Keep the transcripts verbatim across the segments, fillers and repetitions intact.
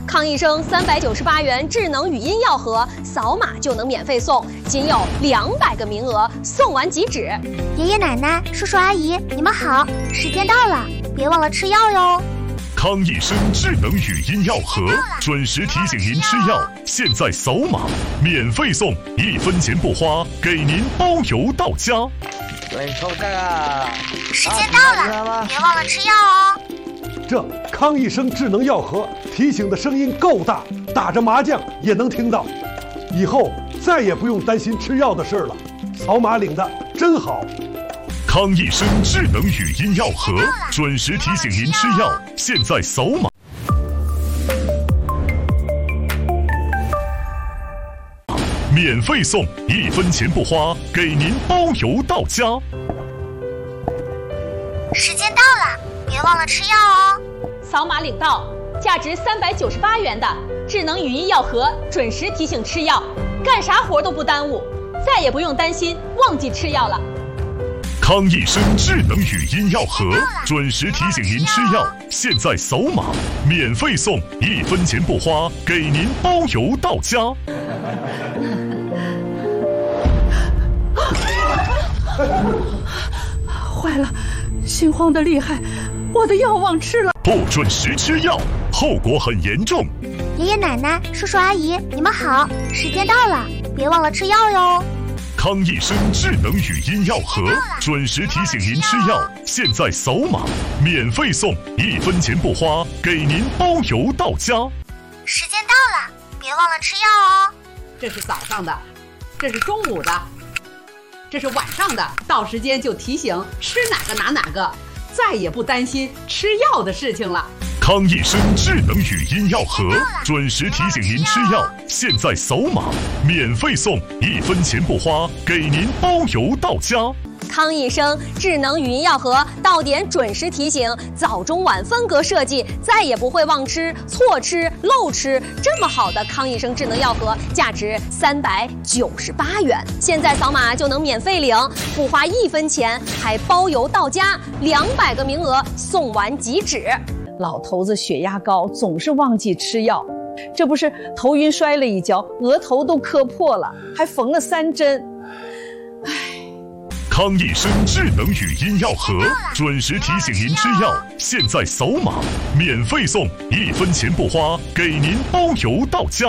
康益生三百九十八元智能语音药盒，扫码就能免费送，仅有两百个名额，送完即止。 爷爷奶奶、叔叔阿姨，你们好，时间到了，别忘了吃药哟。 康益生智能语音药盒，准时提醒您吃药。现在扫码免费送，一分钱不花，给您包邮到家。 对，扣这个。 时间到了，别忘了吃药哦。 这康益生智能药盒提醒的声音够大，打着麻将也能听到。以后再也不用担心吃药的事了，扫码领的真好。 康益生智能语音药盒，准时提醒您吃药。现在扫码，免费送，一分钱不花，给您包邮到家。 时间到了，别忘了吃药哦。 扫码领到，价值三百九十八元的智能语音药盒，准时提醒吃药，干啥活都不耽误，再也不用担心忘记吃药了。 康益生智能语音药盒，准时提醒您吃药。现在扫码，免费送，一分钱不花，给您包邮到家。 坏了，心慌得厉害，我的药忘吃了。 不准时吃药，后果很严重。 爷爷奶奶、叔叔阿姨，你们好，时间到了，别忘了吃药哟。 康益生智能语音药盒，准时提醒您吃药。现在扫码，免费送，一分钱不花，给您包邮到家。 时间到了，别忘了吃药哦。 这是早上的，这是中午的，这是晚上的，到时间就提醒吃哪个拿哪个，再也不担心吃药的事情了。 康益生智能语音药盒，准时提醒您吃药。现在扫码，免费送，一分钱不花，给您包邮到家。 康益生智能语音药盒到点准时提醒，早中晚分隔设计，再也不会忘吃、错吃、漏吃。这么好的康益生智能药盒，价值三百九十八元，现在扫码就能免费领，不花一分钱，还包邮到家，两百个名额，送完即止。 老头子血压高，总是忘记吃药，这不是头晕摔了一跤，额头都磕破了，还缝了三针。唉。 康益生智能语音药盒，准时提醒您吃药。现在扫码，免费送，一分钱不花，给您包邮到家。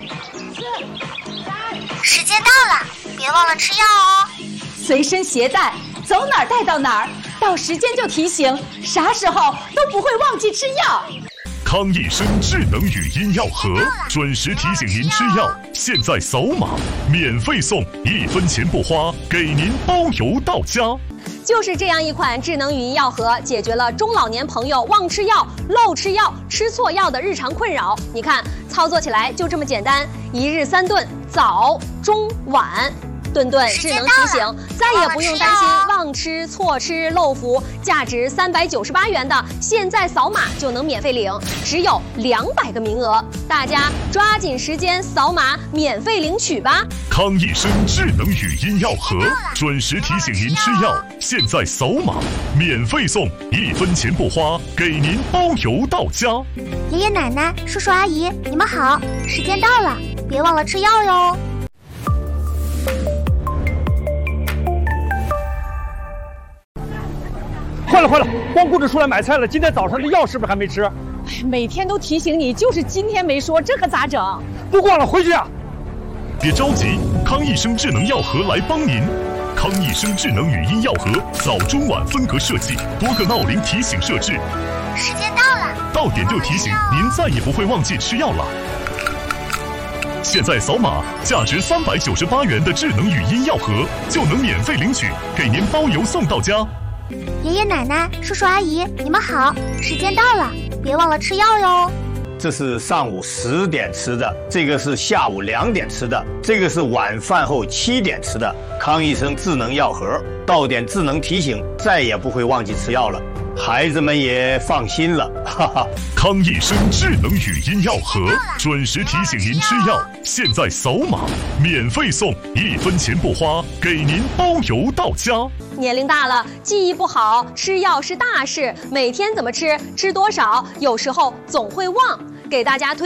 时间到了，别忘了吃药哦。 随身携带，走哪儿带到哪儿，到时间就提醒，啥时候都不会忘记吃药。 康益生智能语音药盒，准时提醒您吃药。现在扫码，免费送，一分钱不花，给您包邮到家。 就是这样一款智能语音药盒，解决了中老年朋友忘吃药、漏吃药、吃错药的日常困扰。你看，操作起来就这么简单，一日三顿，早、中、晚。顿顿智能提醒，再也不用担心忘吃、错吃、漏服。价值三百九十八元的，现在扫码就能免费领，只有两百个名额，大家抓紧时间扫码免费领取吧。 康益生智能语音药盒，准时提醒您吃药。现在扫码免费送，一分钱不花，给您包邮到家。 爷爷奶奶、叔叔阿姨，你们好，时间到了，别忘了吃药哟。 坏了坏了，光顾着出来买菜了，今天早上的药是不是还没吃？ 每天都提醒你，就是今天没说，这可咋整？ 不逛了，回去啊！ 别着急，康益生智能药盒来帮您。康益生智能语音药盒，早中晚分隔设计，多个闹铃提醒设置。 时间到了， 到点就提醒，您再也不会忘记吃药了。现在扫码，价值三百九十八元的智能语音药盒就能免费领取，给您包邮送到家。 爷爷奶奶、叔叔阿姨，你们好，时间到了，别忘了吃药哟。 这是上午十点吃的，这个是下午两点吃的，这个是晚饭后七点吃的。康益生智能药盒，到点智能提醒，再也不会忘记吃药了，孩子们也放心了，哈哈。 康益生智能语音药盒，准时提醒您吃药。现在扫码免费送，一分钱不花，给您包邮到家。 年龄大了，记忆不好，吃药是大事，每天怎么吃，吃多少，有时候总会忘。给大家推